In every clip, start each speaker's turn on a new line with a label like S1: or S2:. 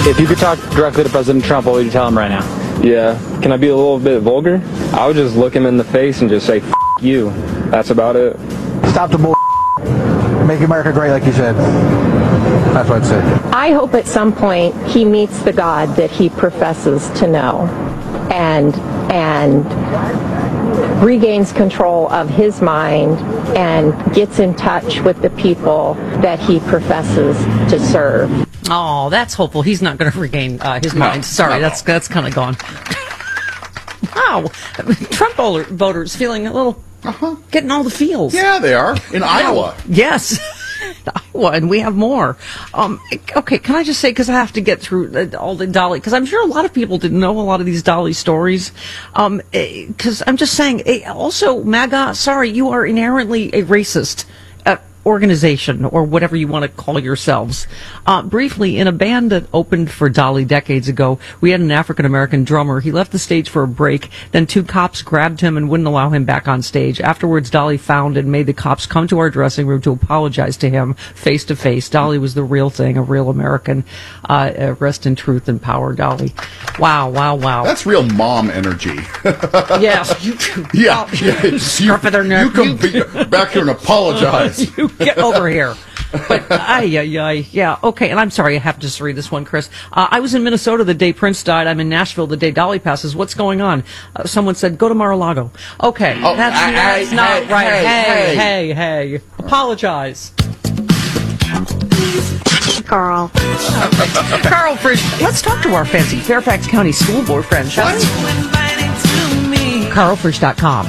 S1: If you could talk directly to President Trump, what would you tell him right now?
S2: Yeah. Can I be a little bit vulgar? I would just look him in the face and just say, F you. That's about it.
S3: Stop the bull. Make America great, like you said. That's what I'd say.
S4: I hope at some point he meets the God that he professes to know and regains control of his mind and gets in touch with the people that he professes to serve.
S5: Oh, that's hopeful. He's not going to regain his mind. Sorry, that's kind of gone. Wow. Trump voters feeling a little, getting all the feels.
S6: Yeah, they are. In Iowa.
S5: Yes. Iowa, and we have more. Okay, can I just say, because I have to get through all the Dolly, because I'm sure a lot of people didn't know a lot of these Dolly stories. Because I'm just saying, also, MAGA, sorry, you are inherently a racist organization, or whatever you want to call yourselves. Briefly, in a band that opened for Dolly decades ago, we had an African-American drummer. He left the stage for a break. Then 2 cops grabbed him and wouldn't allow him back on stage. Afterwards, Dolly found and made the cops come to our dressing room to apologize to him face to face. Dolly was the real thing, a real American. Rest in truth and power, Dolly. Wow, wow, wow.
S6: That's real mom energy.
S5: Yes.
S6: Yeah.
S5: Scruff of their neck.
S6: You come back here and apologize.
S5: You get over here. But, yeah, okay, and I'm sorry, I have to just read this one, Chris. I was in Minnesota the day Prince died. I'm in Nashville the day Dolly passes. What's going on? Someone said, go to Mar-a-Lago. Okay, that's not right. Hey. Apologize.
S7: Carl.
S5: Carl Frisch. Let's talk to our fancy Fairfax County School Board friend, shall we? CarlFrisch.com.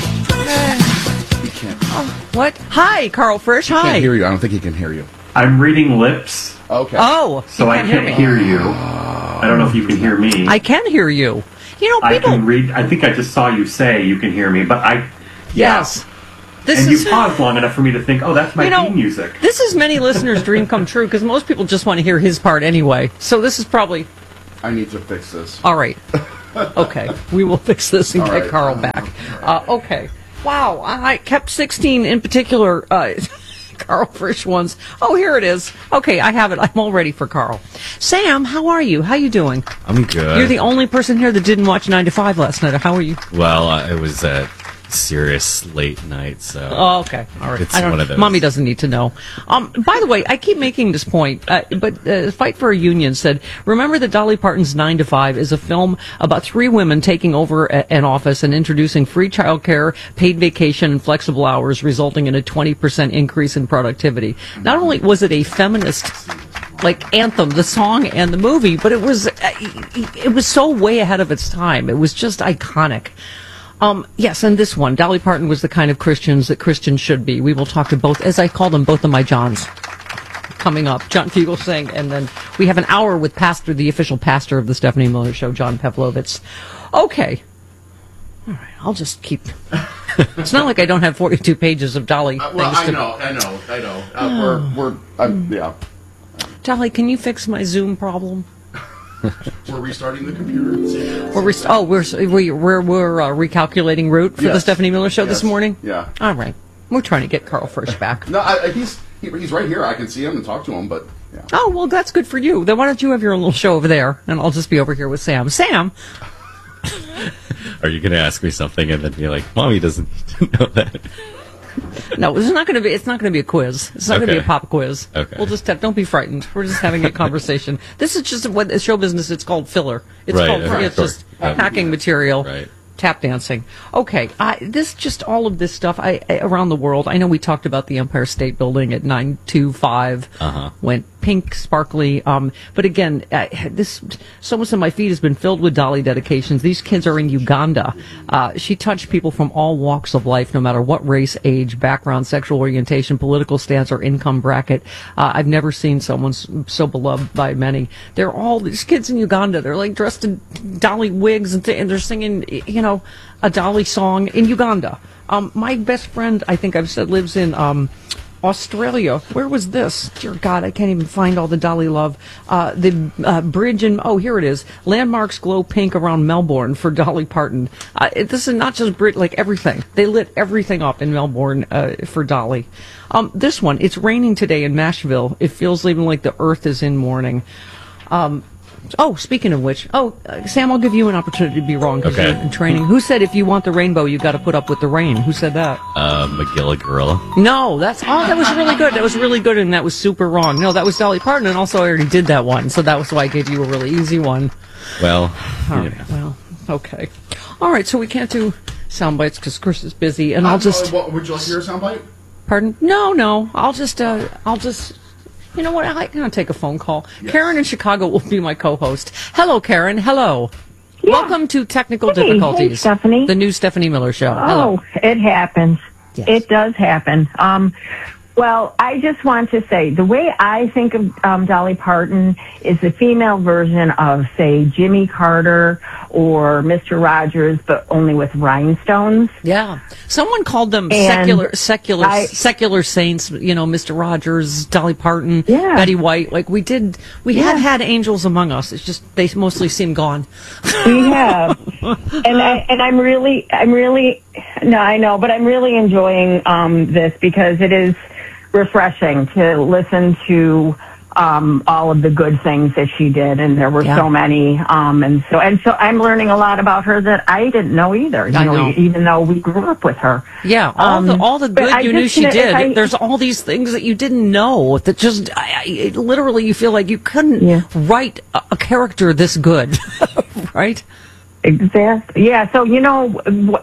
S5: What? Hi, Carl Frisch. Hi.
S6: I can't hear you. I don't think he can hear you.
S8: I'm reading lips.
S6: Okay.
S5: Oh,
S8: so I can't hear you. I don't know if you can hear me.
S5: I can hear you. You know, people.
S8: I can read. I think I just saw you say you can hear me, but I. Yeah.
S5: Yes.
S8: You paused long enough for me to think, oh, that's my theme music.
S5: This is many listeners' dream come true, because most people just want to hear his part anyway. So this is probably.
S6: I need to fix this.
S5: All right. Okay. We will fix this and get Carl back. Okay. Wow, I kept 16 in particular, Carl Frisch ones. Oh, here it is. Okay, I have it. I'm all ready for Carl. Sam, how are you? How you doing?
S9: I'm good.
S5: You're the only person here that didn't watch 9 to 5 last night. How are you?
S9: Well, it was a serious late night, so...
S5: Oh, okay. All right.
S9: It's one of those.
S5: Mommy doesn't need to know. By the way, I keep making this point, but Fight for a Union said, remember that Dolly Parton's 9 to 5 is a film about 3 women taking over an office and introducing free childcare, paid vacation, and flexible hours, resulting in a 20% increase in productivity. Not only was it a feminist anthem, the song and the movie, but it was so way ahead of its time. It was just iconic. Yes, and this one, Dolly Parton was the kind of Christians that Christians should be. We will talk to both, as I call them, both of my Johns coming up. John Fugelsang, and then we have an hour with the official pastor of the Stephanie Miller Show, John Pavlovitz. Okay. All right, I'll just keep... It's not like I don't have 42 pages of Dolly things
S6: I know. Yeah.
S5: Dolly, can you fix my Zoom problem?
S6: We're restarting the computer.
S5: We're recalculating route for the Stephanie Miller Show this morning?
S6: Yeah.
S5: All right. We're trying to get Carl Frisch back.
S6: No, he's right here. I can see him and talk to him, but... Yeah.
S5: Oh, well, that's good for you. Then why don't you have your own little show over there, and I'll just be over here with Sam. Sam!
S9: Are you going to ask me something and then be like, Mommy doesn't need to know that?
S5: No, it's not going to be a quiz. It's not going to be a pop quiz.
S9: Okay.
S5: We'll just don't be frightened. We're just having a conversation. This is just what show business. It's called filler. It's it's just hacking material.
S9: Right.
S5: Tap dancing. Okay, all of this stuff around the world. I know we talked about the Empire State Building at 9/25. Went pink, sparkly. But again, so much of my feed has been filled with Dolly dedications. These kids are in Uganda. She touched people from all walks of life, no matter what race, age, background, sexual orientation, political stance, or income bracket. I've never seen someone so beloved by many. They're all these kids in Uganda. They're dressed in Dolly wigs and they're singing, a Dolly song in Uganda. My best friend, I think I've said, lives in Australia. Where was this? Dear God, I can't even find all the Dolly love. The bridge in, here it is. Landmarks glow pink around Melbourne for Dolly Parton. This is not just everything. They lit everything up in Melbourne for Dolly. This one, it's raining today in Nashville. It feels even like the earth is in mourning. Oh, speaking of which, Sam, I'll give you an opportunity to be wrong because
S9: Okay.
S5: you're in training. Who said if you want the rainbow, you got to put up with the rain? Who said that?
S9: Magilla Gorilla.
S5: No, that was really good. That was really good, and that was super wrong. No, that was Dolly Parton, and also I already did that one, so that was why I gave you a really easy one.
S9: Well,
S5: All right, well, okay. All right, so we can't do sound bites because Chris is busy, and I'll just...
S6: Would you like to hear a soundbite?
S5: Pardon? No. I'll just... You know what? I'm going to take a phone call.
S6: Yes.
S5: Karen in Chicago will be my co-host. Hello, Karen. Hello.
S7: Yeah.
S5: Welcome to Technical
S7: Hey,
S5: Difficulties.
S7: hey, Stephanie.
S5: The new Stephanie Miller Show. Hello.
S7: Oh, it happens.
S5: Yes.
S7: It does happen. Well, I just want to say the way I think of Dolly Parton is the female version of, say, Jimmy Carter or Mr. Rogers, but only with rhinestones.
S5: Yeah. Someone called them
S7: And
S5: secular saints, you know, Mr. Rogers, Dolly Parton,
S7: Yeah.
S5: Betty White. Like we have had angels among us. It's just they mostly seem gone.
S7: We have, I'm really no, I know, but I'm really enjoying this because it is refreshing to listen to all of the good things that she did, and there were so many, and so I'm learning a lot about her that I didn't know either. You know, even though we grew up with her.
S5: Yeah, all the good you knew she did. There's all these things that you didn't know that just literally you feel like you couldn't write a character this good, right?
S7: Exactly. Yeah. So, you know,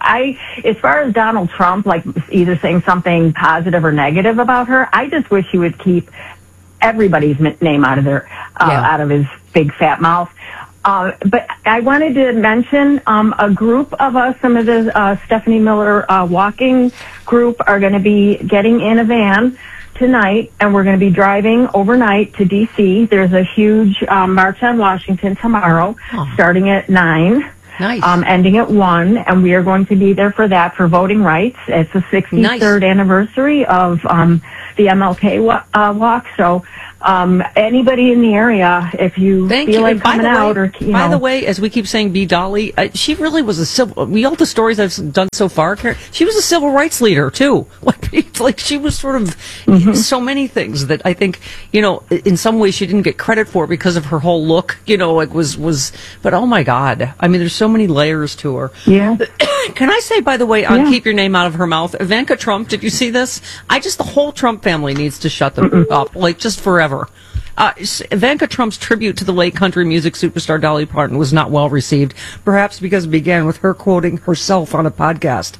S7: as far as Donald Trump, like either saying something positive or negative about her, I just wish he would keep everybody's name out of out of his big fat mouth. But I wanted to mention a group of us, some of the Stephanie Miller walking group are going to be getting in a van tonight, and we're going to be driving overnight to D.C. There's a huge March on Washington tomorrow, starting at 9.
S5: Nice.
S7: Ending at 1, and we are going to be there for that, for voting rights. It's the 63rd anniversary of the MLK walk. So anybody in the area, if you feel like coming out, or
S5: by the way, as we keep saying, B. Dolly, she really was all the stories I've done so far, she was a civil rights leader too. Like she was sort of so many things that I think, you know, in some ways she didn't get credit for because of her whole look, you know, like but oh my God, I mean, there's so many layers to her.
S7: Yeah.
S5: Can I say, by the way, on Keep Your Name Out of Her Mouth, Ivanka Trump, did you see this? The whole Trump family needs to shut them up, like just forever. Ivanka Trump's tribute to the late country music superstar Dolly Parton was not well received, perhaps because it began with her quoting herself on a podcast.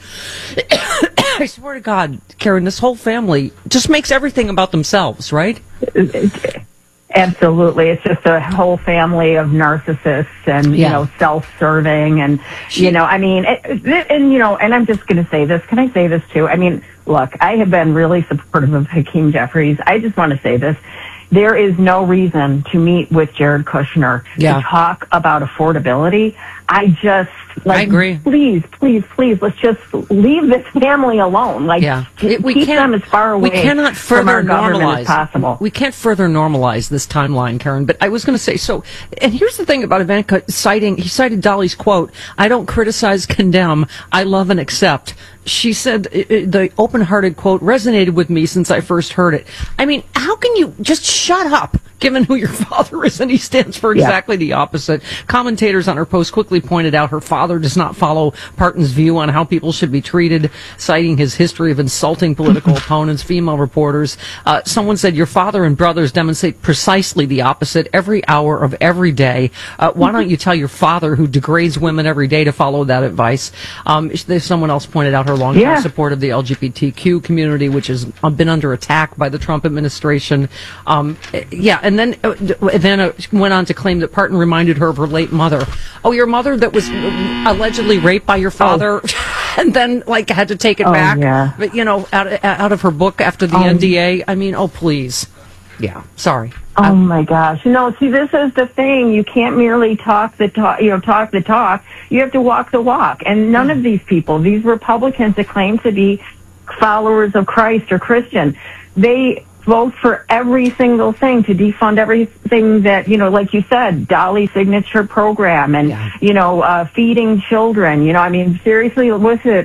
S5: I swear to God, Karen, this whole family just makes everything about themselves, right?
S7: Absolutely. It's just a whole family of narcissists and, you know, self-serving. And, you know, I mean, and, you know, and I'm just going to say this. Can I say this too? I mean, look, I have been really supportive of Hakeem Jeffries. I just want to say this. There is no reason to meet with Jared Kushner to talk about affordability. I agree. Please, let's just leave this family alone. Like, keep them as far away from our government as possible.
S5: We can't further normalize this timeline, Karen. But I was going to say, and here's the thing about Ivanka he cited Dolly's quote, "I don't criticize, condemn, I love and accept." She said the open-hearted quote resonated with me since I first heard it. I mean, how can you just shut up, given who your father is, and he stands for exactly the opposite. Commentators on her post quickly pointed out her father does not follow Parton's view on how people should be treated, citing his history of insulting political opponents, female reporters. Someone said, your father and brothers demonstrate precisely the opposite every hour of every day. Why don't you tell your father, who degrades women every day, to follow that advice? Someone else pointed out her long-term support of the LGBTQ community, which has been under attack by the Trump administration. And then Ivana went on to claim that Parton reminded her of her late mother. Oh, your mother that was allegedly raped by your father, and then had to take it back. Yeah. But out of her book after the NDA. I mean, please. Yeah, sorry.
S7: Oh my gosh! No, see, this is the thing. You can't merely talk the talk. Talk the talk. You have to walk the walk. And none of these people, these Republicans that claim to be followers of Christ or Christian, they vote for every single thing to defund everything that, like you said, Dolly's signature program and feeding children. I mean, seriously, was it?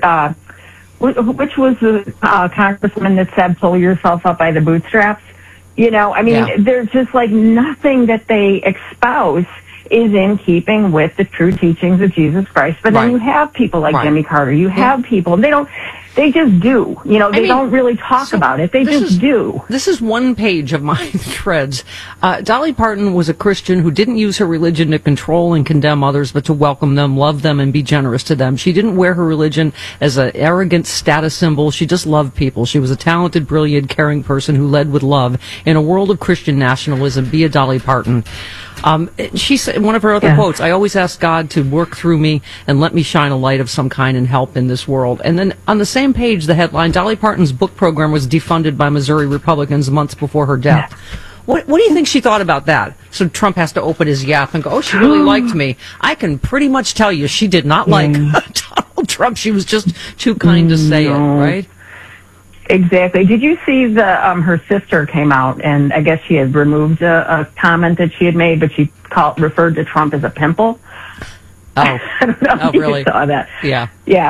S7: Which was the congressman that said, "Pull yourself up by the bootstraps"? I mean, there's just nothing that they espouse is in keeping with the true teachings of Jesus Christ. But then you have people like Jimmy Carter. You have people, they just do. You know, they don't really talk about it. They just do.
S5: This is one page of my threads. Dolly Parton was a Christian who didn't use her religion to control and condemn others, but to welcome them, love them, and be generous to them. She didn't wear her religion as an arrogant status symbol. She just loved people. She was a talented, brilliant, caring person who led with love. In a world of Christian nationalism, be a Dolly Parton. She said in one of her other quotes, I always ask God to work through me and let me shine a light of some kind and help in this world. And then on the same page, the headline, Dolly Parton's book program was defunded by Missouri Republicans months before her death. What do you think she thought about that? So Trump has to open his yap and go, oh, she really liked me. I can pretty much tell you she did not like Donald Trump. She was just too kind to say it, right?
S7: Exactly. Did you see the her sister came out, and I guess she had removed a comment that she had made, but she referred to Trump as a pimple?
S5: Oh,
S7: I don't know if
S5: really?
S7: You saw that.
S5: Yeah.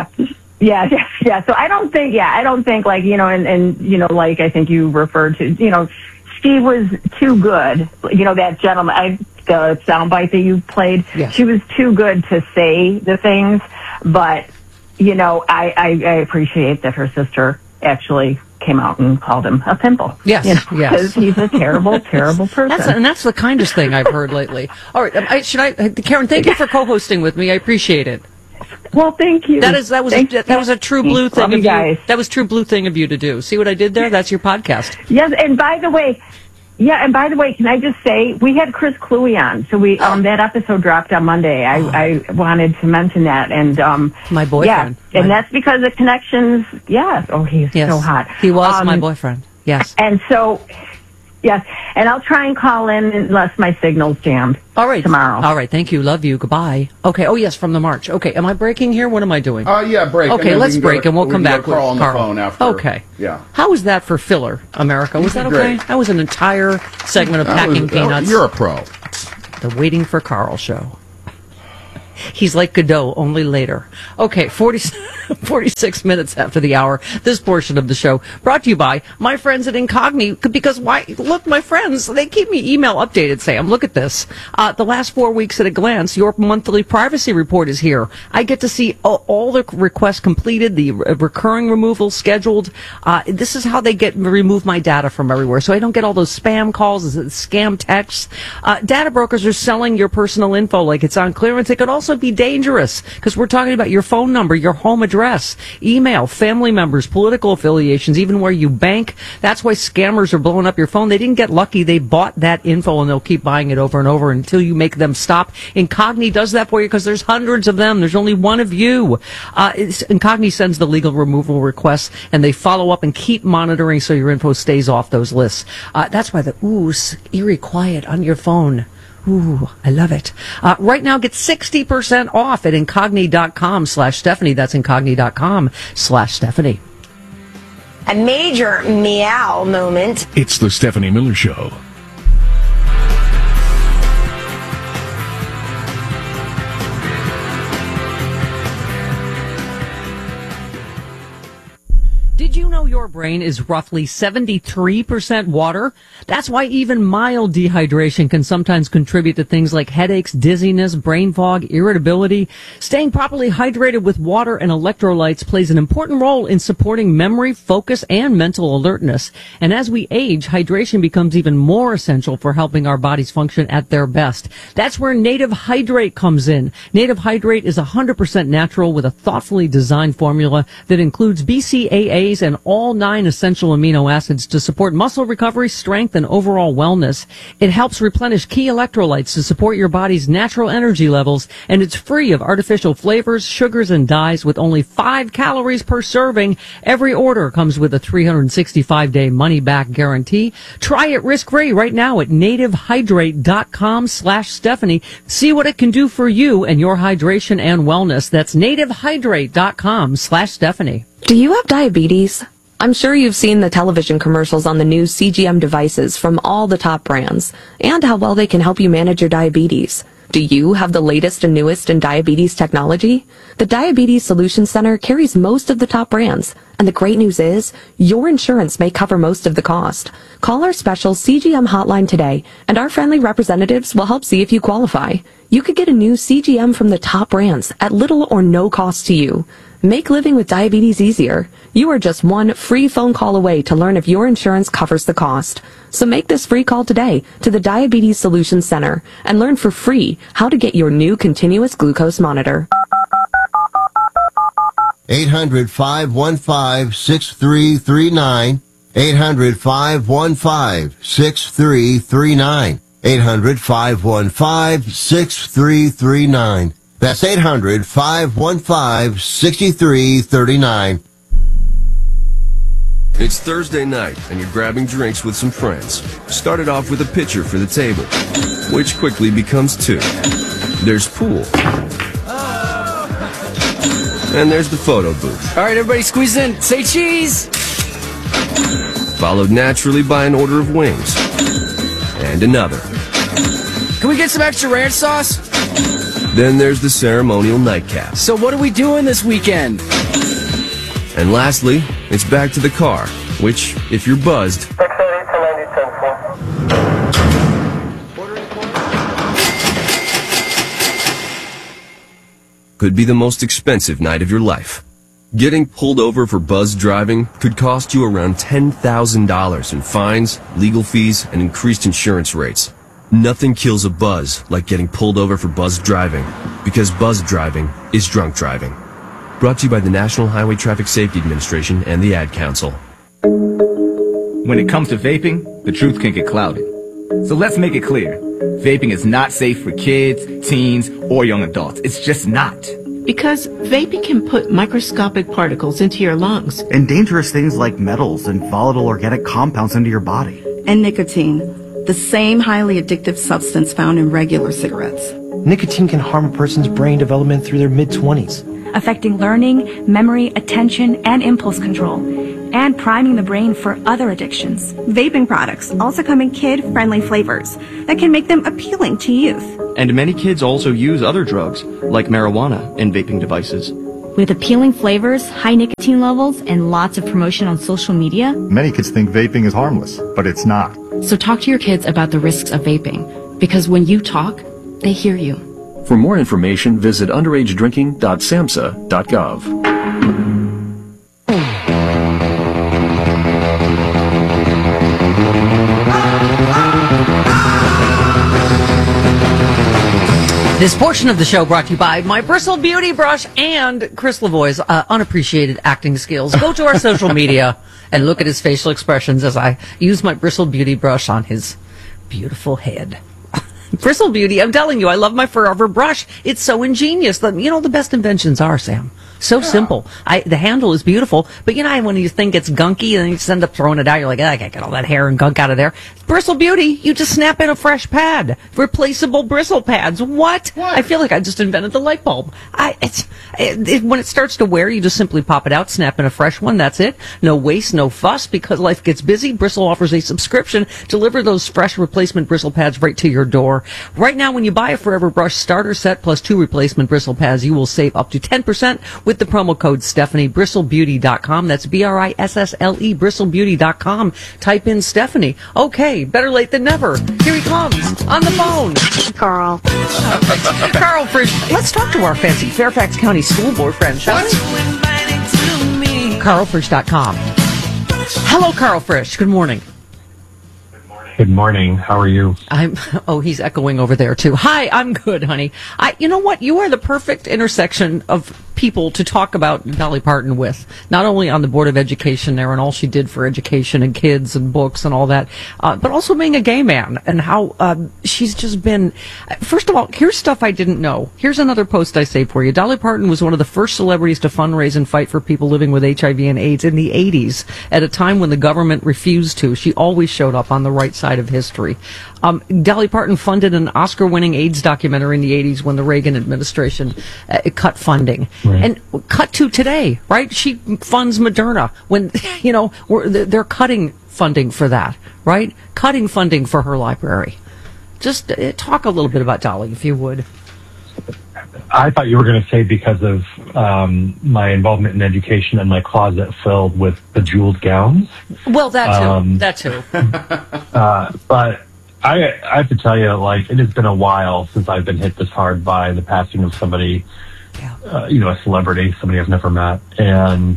S7: So I don't think like, you know, and you know, like I think you referred to, you know, she was too good. You know, that gentleman, the soundbite that you played, she was too good to say the things, but, you know, I appreciate that her sister actually came out and called him a pimple.
S5: Yes,
S7: you know, because he's a terrible, terrible person.
S5: That's the kindest thing I've heard lately. All right, Karen, thank you for co-hosting with me. I appreciate it.
S7: Well, thank you.
S5: That was a true blue thing of you. That was true blue thing of you to do. See what I did there? That's your podcast.
S7: Yes, and by the way, can I just say, we had Chris Cluey on, so we that episode dropped on Monday. I wanted to mention that, and
S5: my boyfriend,
S7: and that's because of connections. Yeah, he's so hot.
S5: He was my boyfriend. Yes,
S7: and so. Yes, and I'll try and call in unless my signal's jammed.
S5: All right.
S7: Tomorrow.
S5: All right, thank you. Love you. Goodbye. Okay, oh yes, from the march. Okay, am I breaking here? What am I doing?
S6: Yeah, break.
S5: Okay, let's break and we'll come back with
S6: Carl on the phone after.
S5: Okay.
S6: Yeah.
S5: How was that for filler, America? Was that okay?
S6: Great.
S5: That was an entire segment of Packing Peanuts.
S6: You're a pro.
S5: The Waiting for Carl show. He's like Godot, only later. Okay, 46 minutes after the hour. This portion of the show brought to you by my friends at Incogni. Because why? Look, my friends, they keep me email updated, Sam. Look at this. The last 4 weeks at a glance, your monthly privacy report is here. I get to see all the requests completed, the recurring removal scheduled. This is how they remove my data from everywhere. So I don't get all those spam calls, scam texts. Data brokers are selling your personal info like it's on clearance. It could also be dangerous because we're talking about your phone number, your home address, email, family members, political affiliations, even where you bank. That's why scammers are blowing up your phone. They didn't get lucky. They bought that info and they'll keep buying it over and over until you make them stop. Incogni does that for you because there's hundreds of them. There's only one of you. Incogni sends the legal removal requests and they follow up and keep monitoring so your info stays off those lists. That's why the eerie quiet on your phone. Ooh, I love it. Right now, get 60% off at incogni.com/Stephanie. That's incogni.com/Stephanie.
S10: A major meow moment.
S11: It's the Stephanie Miller Show.
S5: Did you know your brain is roughly 73% water? That's why even mild dehydration can sometimes contribute to things like headaches, dizziness, brain fog, irritability. Staying properly hydrated with water and electrolytes plays an important role in supporting memory, focus, and mental alertness. And as we age, hydration becomes even more essential for helping our bodies function at their best. That's where Native Hydrate comes in. Native Hydrate is 100% natural with a thoughtfully designed formula that includes BCAAs and all 9 essential amino acids to support muscle recovery, strength, and overall wellness. It helps replenish key electrolytes to support your body's natural energy levels, and it's free of artificial flavors, sugars, and dyes with only 5 calories per serving. Every order comes with a 365-day money-back guarantee. Try it risk-free right now at nativehydrate.com/Stephanie. See what it can do for you and your hydration and wellness. That's nativehydrate.com/Stephanie.
S12: Do you have diabetes? I'm sure you've seen the television commercials on the new CGM devices from all the top brands and how well they can help you manage your diabetes. Do you have the latest and newest in diabetes technology? The Diabetes Solutions Center carries most of the top brands, and the great news is your insurance may cover most of the cost. Call our special CGM hotline today, and our friendly representatives will help see if you qualify. You could get a new CGM from the top brands at little or no cost to you. Make living with diabetes easier. You are just one free phone call away to learn if your insurance covers the cost. So make this free call today to the Diabetes Solutions Center and learn for free how to get your new continuous glucose monitor.
S11: 800-515-6339. 800-515-6339. 800-515-6339. That's 800-515-6339.
S13: It's Thursday night, and you're grabbing drinks with some friends. Started off with a pitcher for the table, which quickly becomes two. There's pool. And there's the photo booth.
S14: All right, everybody squeeze in. Say cheese!
S13: Followed naturally by an order of wings. And another.
S14: Can we get some extra ranch sauce?
S13: Then there's the ceremonial nightcap.
S14: So what are we doing this weekend?
S13: And lastly, it's back to the car, which, if you're buzzed, could be the most expensive night of your life. Getting pulled over for buzz driving could cost you around $10,000 in fines, legal fees, and increased insurance rates. Nothing kills a buzz like getting pulled over for buzz driving, because buzz driving is drunk driving. Brought to you by the National Highway Traffic Safety Administration and the Ad Council.
S15: When it comes to vaping, the truth can get clouded. So let's make it clear. Vaping is not safe for kids, teens, or young adults. It's just not.
S16: Because vaping can put microscopic particles into your lungs.
S17: And dangerous things like metals and volatile organic compounds into your body.
S18: And nicotine, the same highly addictive substance found in regular cigarettes.
S19: Nicotine can harm a person's brain development through their mid-20s.
S20: Affecting learning, memory, attention, and impulse control, and priming the brain for other addictions.
S21: Vaping products also come in kid-friendly flavors that can make them appealing to youth.
S19: And many kids also use other drugs, like marijuana, in vaping devices.
S22: With appealing flavors, high nicotine levels, and lots of promotion on social media,
S23: many kids think vaping is harmless, but it's not.
S22: So talk to your kids about the risks of vaping, because when you talk, they hear you.
S24: For more information, visit underagedrinking.samhsa.gov.
S5: This portion of the show brought to you by My Bristle Beauty Brush and Chris Lavoie's unappreciated acting skills. Go to our social media and look at his facial expressions as I use my Bristle Beauty Brush on his beautiful head. Bristle Beauty, I'm telling you, I love my Forever brush. It's so ingenious. The best inventions are, Sam. So simple. The handle is beautiful, but when you think it's gunky and then you just end up throwing it out, you're like, I can't get all that hair and gunk out of there. Bristle Beauty, you just snap in a fresh pad. Replaceable bristle pads. What? I feel like I just invented the light bulb. When it starts to wear, you just simply pop it out, snap in a fresh one. That's it. No waste, no fuss. Because life gets busy, Bristle offers a subscription. Deliver those fresh replacement bristle pads right to your door. Right now, when you buy a Forever Brush starter set plus 2 replacement bristle pads, you will save up to 10% with the promo code Stephanie. BristleBeauty.com. That's BRISSLE, BristleBeauty.com. Type in Stephanie. Okay, better late than never. Here he comes on the phone.
S21: Carl.
S5: Carl Frisch. Let's talk to our fancy Fairfax County School Board friend, shall we? CarlFrisch.com. Hello, Carl Frisch. Good morning.
S25: Good morning. How are you?
S5: He's echoing over there too. Hi, I'm good, honey. You know what? You are the perfect intersection of people to talk about Dolly Parton with. Not only on the Board of Education there and all she did for education and kids and books and all that, but also being a gay man and how she's just been. First of all, here's stuff I didn't know. Here's another post I saved for you. Dolly Parton was one of the first celebrities to fundraise and fight for people living with HIV and AIDS in the 80s, at a time when the government refused to. She always showed up on the right side of history. Dolly Parton funded an Oscar-winning AIDS documentary in the 80s when the Reagan administration cut funding. Right. And cut to today, right? She funds Moderna when, they're cutting funding for that, right? Cutting funding for her library. Just talk a little bit about Dolly, if you would.
S25: I thought you were going to say because of my involvement in education and my closet filled with bejeweled gowns.
S5: Well, that too.
S25: But I have to tell you, like, it has been a while since I've been hit this hard by the passing of somebody, a celebrity, somebody I've never met. And,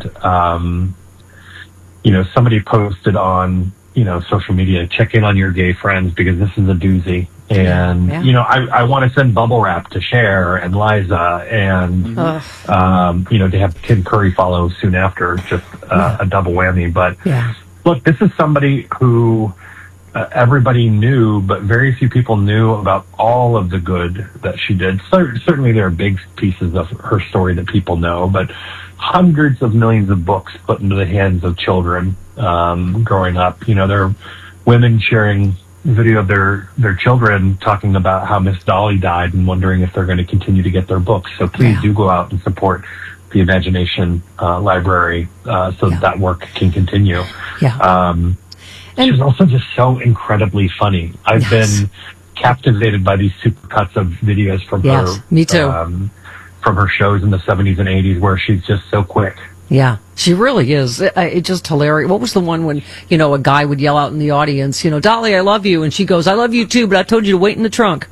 S25: somebody posted on, social media, check in on your gay friends because this is a doozy. And, I want to send bubble wrap to Cher and Liza and, to have Tim Curry follow soon after, just a double whammy. But look, this is somebody who everybody knew, but very few people knew about all of the good that she did. Certainly there are big pieces of her story that people know, but hundreds of millions of books put into the hands of children growing up. There are women sharing video of their children talking about how Miss Dolly died and wondering if they're going to continue to get their books. So please do go out and support the Imagination Library so that work can continue. She's also just so incredibly funny. I've been captivated by these supercuts of videos from her.
S5: Me too.
S25: From her shows in the 70s and 80s where she's just so quick.
S5: Yeah, she really is. It's just hilarious. What was the one when, a guy would yell out in the audience, Dolly, I love you. And she goes, I love you too, but I told you to wait in the trunk.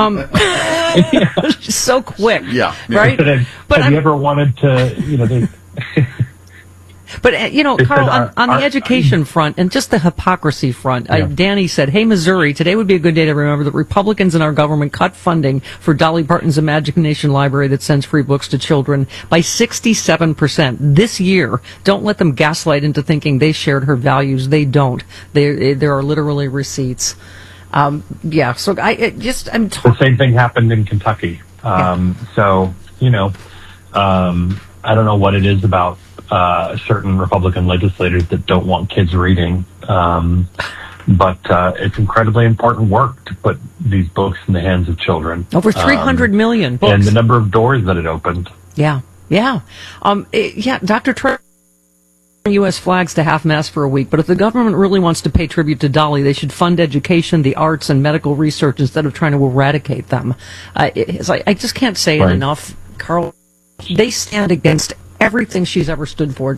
S5: She's so quick.
S6: Yeah.
S5: Right?
S25: But have you ever wanted to,
S5: But, Carl, on the education front and just the hypocrisy front, Danny said, hey, Missouri, today would be a good day to remember that Republicans in our government cut funding for Dolly Parton's Imagination Library that sends free books to children by 67% this year. Don't let them gaslight into thinking they shared her values. They don't. There are literally receipts. So
S25: the same thing happened in Kentucky. I don't know what it is about certain Republican legislators that don't want kids reading. But it's incredibly important work to put these books in the hands of children.
S5: Over 300 million books.
S25: And the number of doors that it opened.
S5: Yeah. Dr. Trump U.S. flags to half-mast for a week, but if the government really wants to pay tribute to Dolly, they should fund education, the arts, and medical research instead of trying to eradicate them. I just can't say it enough, Carl. They stand against everything she's ever stood for.